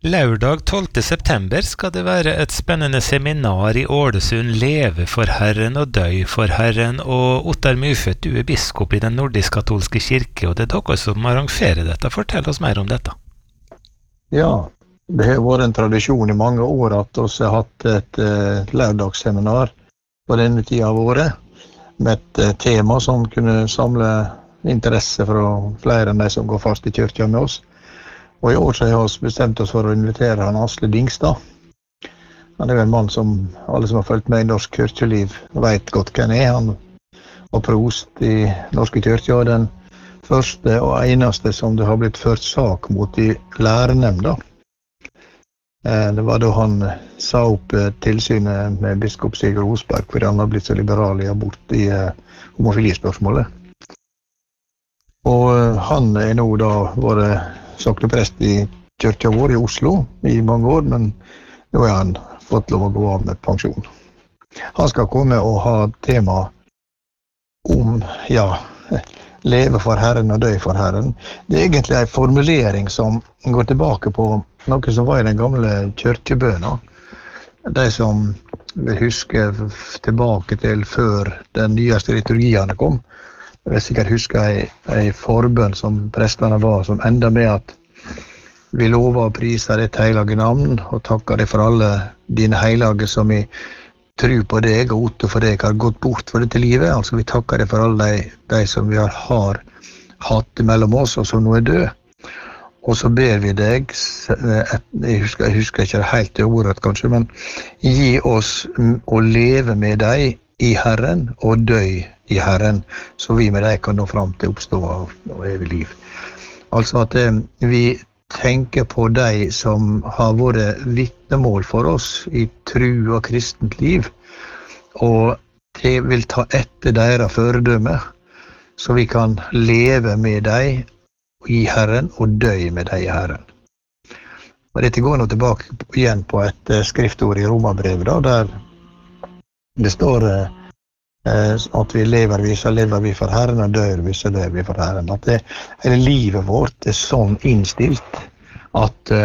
Lørdag 12. september skal det være et spennende seminar i Ålesund, Leve for Herren og døy for Herren, og Ottar Myrfødt, du er biskop i den nordisk-katolske kirke, og det er dere som arrangerer dette. Fortell oss mer om dette. Ja, det har vært en tradisjon i mange år at vi har hatt et lørdagsseminar på denne tiden av året, med et tema som kunne samle interesse fra flere enn de som går fast i kirken med oss. Og i år så har vi bestemt oss for å invitere han Asle Dingstad. Han er jo en mann som alle som har fulgt med i norsk kirkeliv vet godt hvem er. Han var prost i norske kirker, og den første og eneste som det har blitt ført sak mot i lærenemnda. Det var da han sa opp tilsynet med biskop Sigurd Osberg, fordi han har blitt så liberal i abort i homofilispørsmålet. Og han er nå da vært sokneprest i kirka vår i Oslo i mange år, men nå har han fått lov å gå av med pensjon. Han skal komme og ha tema om, leve for Herren og dø for Herren. Det er egentlig en formulering som går tilbake på noe som var i den gamle kirkebønna. De som vil huske tilbake til før den nyeste liturgiene kom, jeg vil sikkert huske en forbønn som prestene var, som enda med at vi lover og priser ditt heilige navn, og takker deg for alle dine heilige som i tro på deg og otto for deg har gått bort for dette livet. Altså vi takker deg for alle de som vi har hatt mellom oss, og som nå er død. Og så ber vi deg, jeg husker ikke helt det ordet kanskje, men gi oss å leve med deg i Herren og dø i Herren, så vi med deg kan nå fram til oppstå og evig liv. Altså at vi tenker på deg som har vært vitnemål for oss i tro og kristent liv, og det vil ta etter deres føredømme, så vi kan leve med deg i Herren og dø med deg i Herren. Og dette går nå tilbake igjen på et skriftord i Romerbrevet, der det står at vi lever vi, så lever vi for Herren, og dør vi, så dør vi for Herren. At hele livet vårt er sånn innstilt at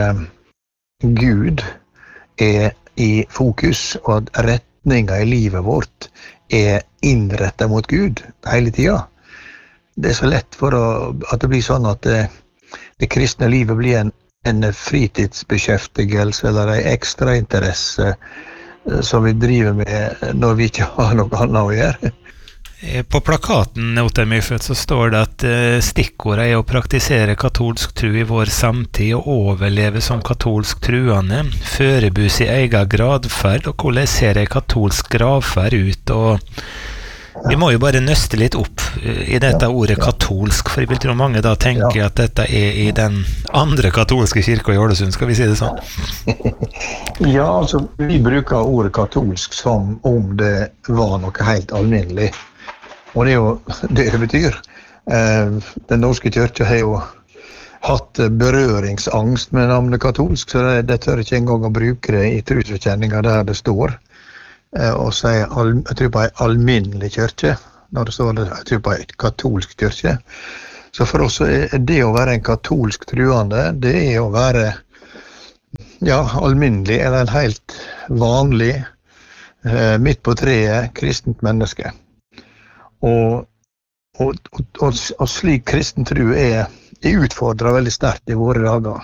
Gud er i fokus, og at retningen i livet vårt er innrettet mot Gud hele tiden. Det er så lett for at det blir sånn at det kristne livet blir en fritidsbeskjeftigelse eller en ekstra interesse som vi driver med når vi ikke har noe annet å gjøre. På plakaten Ottar Myrfødt så står det at stikkordet er å praktisere katolsk tro i vår samtid og overleve som katolsk truende, førebus i egen gradferd, og hvordan ser en katolsk gravferd ut, og vi må jo bare nøste litt opp i dette ordet katolsk, for jeg vil tro mange da tenker at dette er i den andre katolske kirka i Ålesund, skal vi si det sånn? Ja, altså vi bruker ordet katolsk som om det var noe helt alminnelig, og det er jo det det betyr. Den norske kirka har jo hatt berøringsangst med navnet katolsk, så det tør ikke engang å bruke det i trosbekjenninga der det står. Og sier, jeg tror på en alminnelig kirke, når det står jeg tror på en katolsk kirke. Så for oss er det å være en katolsk truende, det er å være alminnelig, eller en helt vanlig, midt på treet, kristent menneske. Og slik kristen tro er utfordret veldig sterkt i våre dager.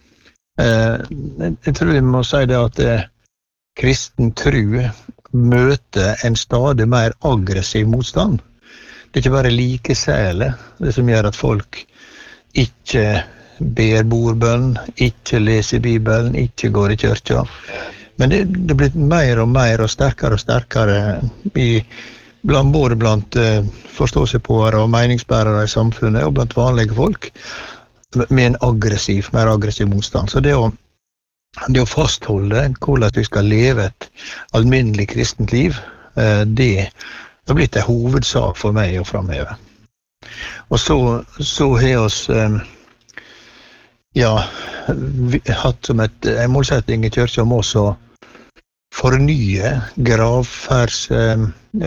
Jeg tror vi må si det at kristen tro møter en stadig mer aggressiv motstand. Det er ikke bare likesæle, det som gjør at folk ikke ber bordbønn, ikke leser Bibelen, ikke går i kirka. Men det er blitt mer og mer og sterkere både blant forståelsespåere og meningsbærere i samfunnet, og blant vanlige folk, med en mer aggressiv motstand. Så det å fastholde hvordan vi skal leve et alminnelig kristent liv, det har blitt en hovedsak for meg å framheve. Og så har vi hatt som en målsetting i kirka om også fornye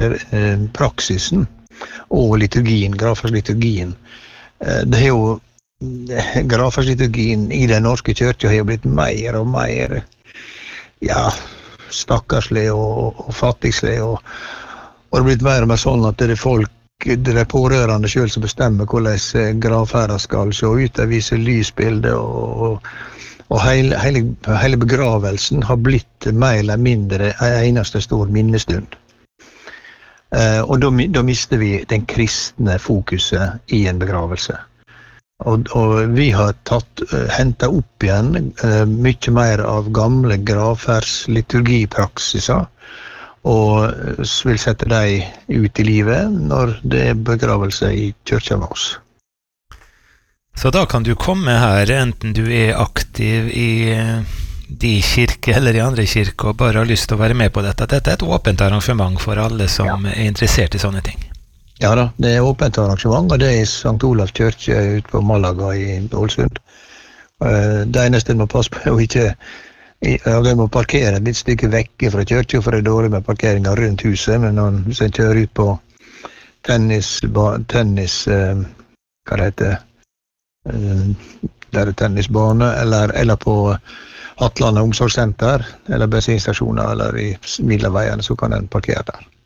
gravferdspraksisen og liturgien, gravferdsliturgien. Det har jo Gravferdsliturgien i den norske kirken har jo blitt mer og mer, ja, stakkarslig og fattigslig, og det har blitt mer og mer sånn at det er folk, det er pårørende selv som bestemmer hvordan gravferden skal se ut. De viser lysbilder, og hele begravelsen har blitt mer eller mindre en eneste stor minnestund. Og da mister vi den kristne fokuset i en begravelse. Og vi har hentet opp igjen mye mer av gamle gravferdsliturgipraksiser, og vil sette dem ut i livet når det er begravelse i kirken med oss. Så da kan du komme her, enten du er aktiv i de kirke eller i andre kirker, og bare har lyst til å være med på dette. Dette er et åpent arrangement for alle som er interessert i sånne ting. Ja da, det er åpent arrangement, og det er i St. Olav kirke ute på Malaga i Ålesund. Det eneste må passe på å ikke, jeg må parkere et litt stykke vekke fra kirken, for det er dårlig med parkeringer rundt huset, men hvis jeg kjører ut på tennis, hva det heter, der er tennisbane, eller på Hatlandet omsorgssenter, eller bensinstasjoner, eller i middelveiene, så kan en parkere der.